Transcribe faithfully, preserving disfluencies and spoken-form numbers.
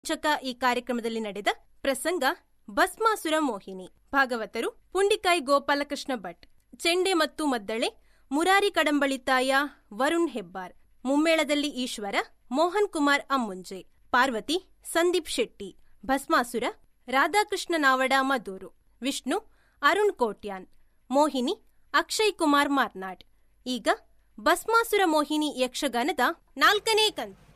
ಚಕ ಈ ಕಾರ್ಯಕ್ರಮದಲ್ಲಿ ನಡೆದ ಪ್ರಸಂಗ ಭಸ್ಮಾಸುರ ಮೋಹಿನಿ. ಭಾಗವತರು ಪುಂಡಿಕಾಯಿ ಗೋಪಾಲಕೃಷ್ಣ ಭಟ್. ಚೆಂಡೆ ಮತ್ತು ಮದ್ದಳೆ ಮುರಾರಿ ಕಡಂಬಳಿತಾಯ, ವರುಣ್ ಹೆಬ್ಬಾರ್. ಮುಮ್ಮೇಳದಲ್ಲಿ ಈಶ್ವರ, ಮೋಹನ್ ಕುಮಾರ್ ಅಮ್ಮುಂಜೆ. ಪಾರ್ವತಿ, ಸಂದೀಪ್ ಶೆಟ್ಟಿ. ಭಸ್ಮಾಸುರ, ರಾಧಾಕೃಷ್ಣ ನಾವಡ ಮದೂರು. ವಿಷ್ಣು, ಅರುಣ್ ಕೋಟ್ಯಾನ್. ಮೋಹಿನಿ, ಅಕ್ಷಯ್ ಕುಮಾರ್ ಮಾರ್ನಾಡ್. ಈಗ ಭಸ್ಮಾಸುರ ಮೋಹಿನಿ ಯಕ್ಷಗಾನದ ನಾಲ್ಕನೇ ಕಂತು.